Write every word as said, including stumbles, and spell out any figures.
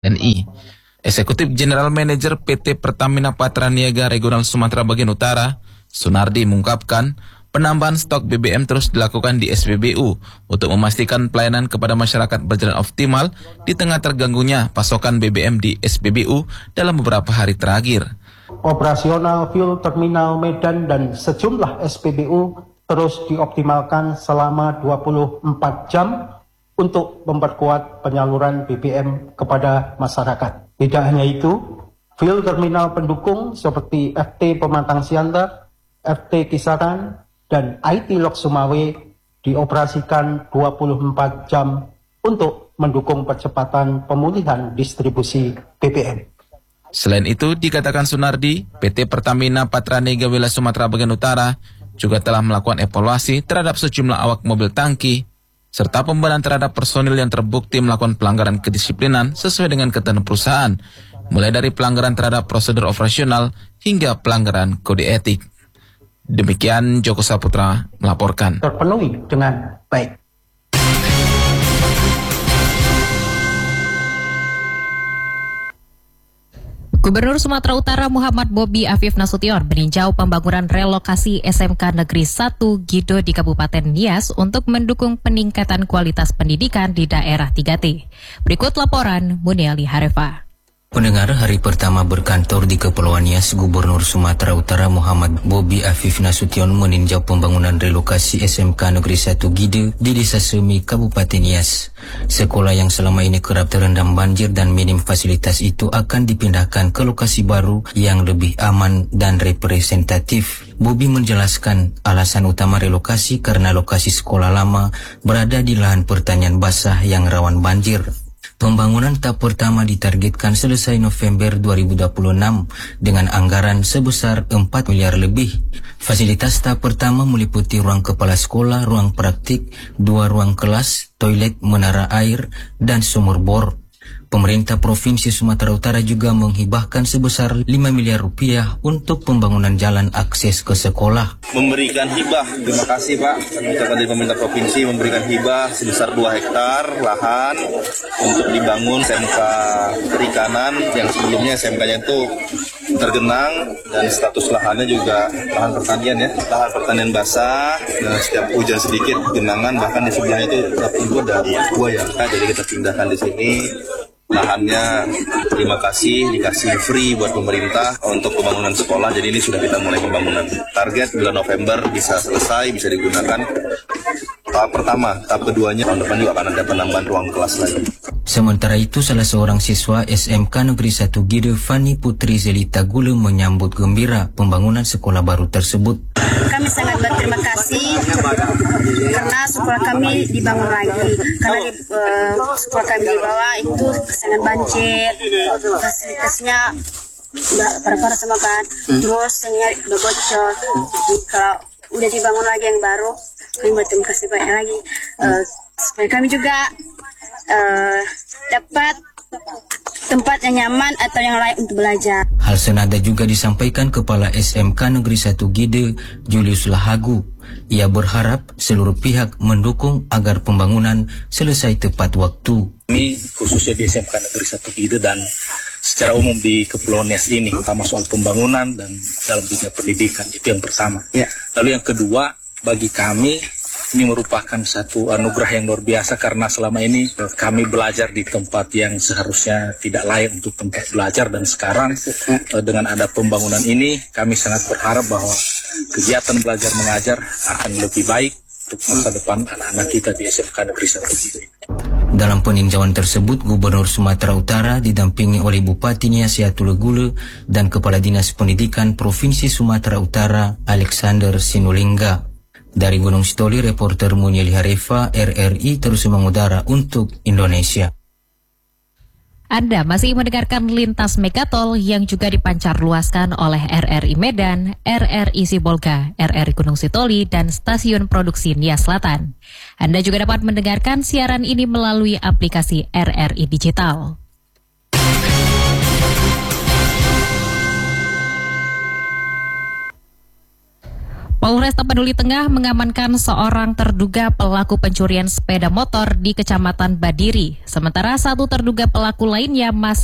N I. Eksekutif General Manager P T Pertamina Patraniaga Regional Sumatera Bagian Utara, Sunardi, mengungkapkan penambahan stok B B M terus dilakukan di S P B U untuk memastikan pelayanan kepada masyarakat berjalan optimal di tengah terganggunya pasokan B B M di S P B U dalam beberapa hari terakhir. Operasional fuel terminal Medan dan sejumlah S P B U terus dioptimalkan selama dua puluh empat jam untuk memperkuat penyaluran B B M kepada masyarakat. Tidak hanya itu, fuel terminal pendukung seperti F T Pematang Siantar, F T Kisaran, dan I T Lok Sumawe dioperasikan dua puluh empat jam untuk mendukung percepatan pemulihan distribusi B B M. Selain itu, dikatakan Sunardi, P T Pertamina Patraniaga Wilayah Sumatera Bagian Utara juga telah melakukan evaluasi terhadap sejumlah awak mobil tangki, serta pembenahan terhadap personil yang terbukti melakukan pelanggaran kedisiplinan sesuai dengan ketentuan perusahaan, mulai dari pelanggaran terhadap prosedur operasional hingga pelanggaran kode etik. Demikian Joko Saputra melaporkan. Terpenuhi dengan baik. Gubernur Sumatera Utara Muhammad Bobi Afif Nasution meninjau pembangunan relokasi S M K Negeri satu Gido di Kabupaten Nias untuk mendukung peningkatan kualitas pendidikan di daerah tiga T. Berikut laporan Muniali Harefa. Pendengar, hari pertama berkantor di Kepulauan Nias, Gubernur Sumatera Utara Muhammad Bobi Afif Nasution meninjau pembangunan relokasi S M K Negeri satu Gide di Desa Semi, Kabupaten Nias. Sekolah yang selama ini kerap terendam banjir dan minim fasilitas itu akan dipindahkan ke lokasi baru yang lebih aman dan representatif. Bobi menjelaskan alasan utama relokasi karena lokasi sekolah lama berada di lahan pertanian basah yang rawan banjir. Pembangunan tahap pertama ditargetkan selesai November dua ribu dua puluh enam dengan anggaran sebesar empat miliar lebih. Fasilitas tahap pertama meliputi ruang kepala sekolah, ruang praktik, dua ruang kelas, toilet, menara air, dan sumur bor. Pemerintah Provinsi Sumatera Utara juga menghibahkan sebesar lima miliar rupiah untuk pembangunan jalan akses ke sekolah. Memberikan hibah, terima kasih Pak, kami ucapkan dari pemerintah provinsi memberikan hibah sebesar dua hektar lahan untuk dibangun S M K perikanan yang sebelumnya S M K-nya itu tergenang dan status lahannya juga lahan pertanian ya, lahan pertanian basah, dan setiap hujan sedikit genangan, bahkan di sebelahnya itu itu ada buaya, jadi kita pindahkan di sini. Lahannya, terima kasih, dikasih free buat pemerintah untuk pembangunan sekolah. Jadi ini sudah kita mulai pembangunan. Target bulan November bisa selesai, bisa digunakan. Tahap pertama, tahap keduanya tahun depan juga akan ada penambahan ruang kelas lagi. Sementara itu, salah seorang siswa S M K Negeri satu Gide, Fani Putri Zelita Gule, menyambut gembira pembangunan sekolah baru tersebut. Kami sangat berterima kasih karena sekolah kami dibangun lagi. Karena di, uh, sekolah kami di bawah itu sangat banjir, fasilitasnya udah parah-parah semua kan. Terus yang udah bocor. Kalau udah dibangun lagi yang baru, kami berterima kasih banyak lagi. Uh, supaya kami juga uh, dapat tempat yang nyaman atau yang layak untuk belajar. Hal senada juga disampaikan Kepala S M K Negeri satu Gide, Julius Lahagu. Ia berharap seluruh pihak mendukung agar pembangunan selesai tepat waktu. Ini khususnya di S M K Negeri satu Gide dan secara umum di Kepulauan Nias ini, terutama soal pembangunan dan dalam dunia pendidikan, itu yang pertama. Ya. Lalu yang kedua, bagi kami ini merupakan satu anugerah yang luar biasa karena selama ini kami belajar di tempat yang seharusnya tidak layak untuk tempat belajar, dan sekarang dengan ada pembangunan ini kami sangat berharap bahwa kegiatan belajar mengajar akan lebih baik untuk masa depan anak-anak kita di S M K Negeri satu Gide. Dalam peninjauan tersebut, Gubernur Sumatera Utara didampingi oleh Bupati Nias Yatul Gule dan Kepala Dinas Pendidikan Provinsi Sumatera Utara Alexander Sinulinga. Dari Gunung Sitoli, reporter Muniali Harefa, R R I terus mengudara untuk Indonesia. Anda masih mendengarkan Lintas Megatol yang juga dipancar luaskan oleh R R I Medan, R R I Sibolga, R R I Gunung Sitoli, dan Stasiun Produksi Nias Selatan. Anda juga dapat mendengarkan siaran ini melalui aplikasi R R I Digital. Polres Tapanuli Tengah mengamankan seorang terduga pelaku pencurian sepeda motor di Kecamatan Badiri. Sementara satu terduga pelaku lainnya masih